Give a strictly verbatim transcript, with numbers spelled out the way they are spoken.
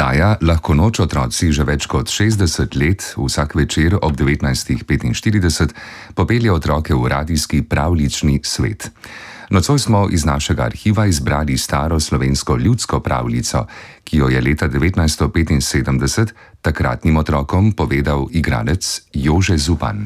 Oddaja Lahko noč otroci že več kot šestdeset let vsak večer ob devetnajstih petinštirideset popelje otroke v radijski pravljični svet. Nocoj smo iz našega arhiva izbrali staro slovensko ljudsko pravljico, ki jo je leta devetnajststo petinsedemdeset takratnim otrokom povedal igralec Jože Zupan.